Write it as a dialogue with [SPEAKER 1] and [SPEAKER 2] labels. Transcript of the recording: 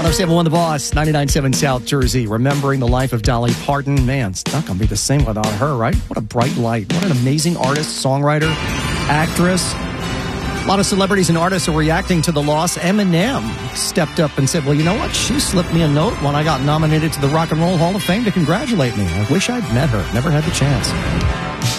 [SPEAKER 1] 1071 The Boss, 99.7 South Jersey. Remembering the life of Dolly Parton. Man, it's not going to be the same without her, right? What a bright light. What an amazing artist, songwriter, actress. A lot of celebrities and artists are reacting to the loss. Eminem stepped up and said, well, you know what? She slipped me a note when I got nominated to the Rock and Roll Hall of Fame to congratulate me. I wish I'd met her. Never had the chance.